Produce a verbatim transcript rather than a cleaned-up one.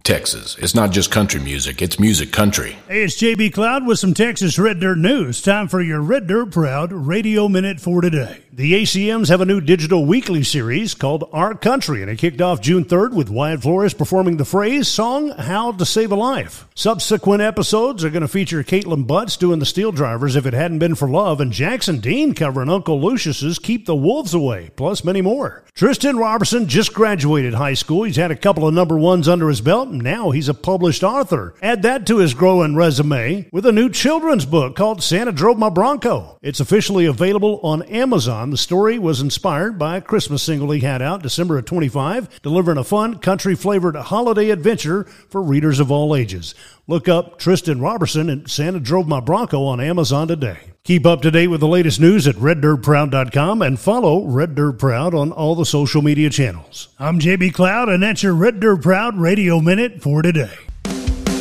Texas. It's not just country music, it's music country. Hey, it's J B Cloud with some Texas Red Dirt news. Time for your Red Dirt Proud Radio Minute for today. The A C Ms have a new digital weekly series called Our Country, and it kicked off June third with Wyatt Flores performing the phrase song, How to Save a Life. Subsequent episodes are going to feature Caitlin Butts doing the Steel Drivers, If It Hadn't Been for Love, and Jackson Dean covering Uncle Lucius's Keep the Wolves Away, plus many more. Tristan Robertson just graduated high school. He's had a couple of number ones under his belt, and now he's a published author. Add that to his growing resume with a new children's book called Santa Drove My Bronco. It's officially available on Amazon. The story was inspired by a Christmas single he had out December of twenty-five, delivering a fun, country-flavored holiday adventure for readers of all ages. Look up Tristan Robertson and Santa Drove My Bronco on Amazon today. Keep up to date with the latest news at red dirt proud dot com and follow Red Dirt Proud on all the social media channels. I'm J B Cloud, and that's your Red Dirt Proud Radio Minute for today.